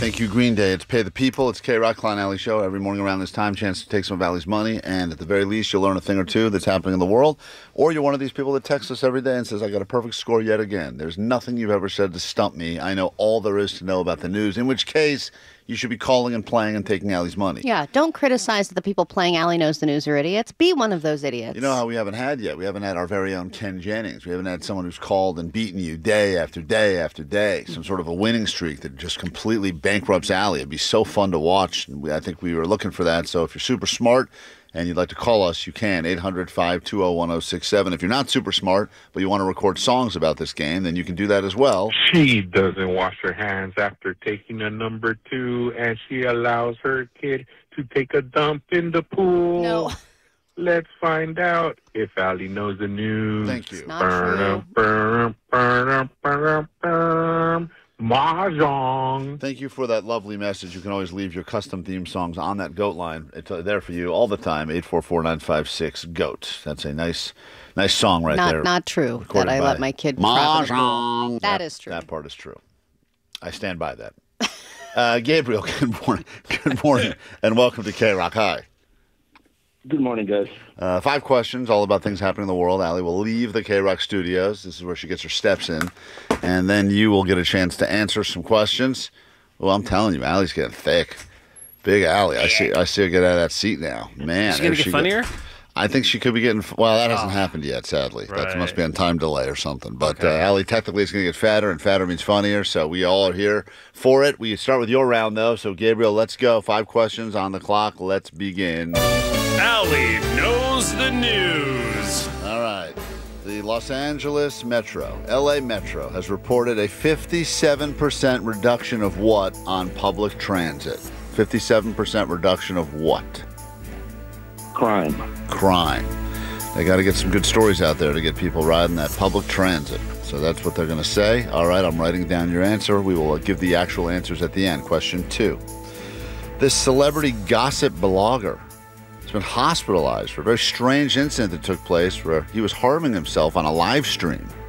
Thank you, Green Day. It's Pay the People. It's K-Rock, Klein Alley Show. Every morning around this time, chance to take some of Alley's money. And at the very least, you'll learn a thing or two that's happening in the world. Or you're one of these people that texts us every day and says, I got a perfect score yet again. There's nothing you've ever said to stump me. I know all there is to know about the news. In which case, you should be calling and playing and taking Allie's money. Yeah, don't criticize the people playing Allie Knows the News are idiots. Be one of those idiots. You know how we haven't had yet? We haven't had our very own Ken Jennings. We haven't had someone who's called and beaten you day after day after day. Some sort of a winning streak that just completely bankrupts Allie. It'd be so fun to watch. I think we were looking for that. So if you're super smart and you'd like to call us, you can. 800-520-1067. If you're not super smart, but you want to record songs about this game, then you can do that as well. She doesn't wash her hands after taking a number 2, and she allows her kid to take a dump in the pool. No. Let's find out if Allie knows the news. Thank you. It's not true. Mahjong. Thank you for that lovely message. You can always leave your custom theme songs on that GOAT line. It's there for you all the time, 844-956-GOAT. That's a nice song right there. Not true Recorded that I by let my kid Mahjong. That is true. That part is true. I stand by that. Gabriel, good morning. Good morning, and welcome to K-Rock. Hi. Good morning, guys. 5 questions, all about things happening in the world. Allie will leave the K-Rock studios. This is where she gets her steps in. And then you will get a chance to answer some questions. Well, I'm telling you, Allie's getting thick. Big Allie. I see her get out of that seat now. Man. She's going to get funnier? I think she could be getting... Well, that hasn't happened yet, sadly. Right. That must be on time delay or something. But Allie technically is going to get fatter, and fatter means funnier, so we all are here for it. We start with your round, though. So, Gabriel, let's go. 5 questions on the clock. Let's begin. Allie Knows the News. All right. The Los Angeles Metro, LA Metro, has reported a 57% reduction of what on public transit? 57% reduction of what? Crime. They got to get some good stories out there to get people riding that public transit. So that's what they're going to say. All right, I'm writing down your answer. We will give the actual answers at the end. Question 2. This celebrity gossip blogger has been hospitalized for a very strange incident that took place where he was harming himself on a live stream.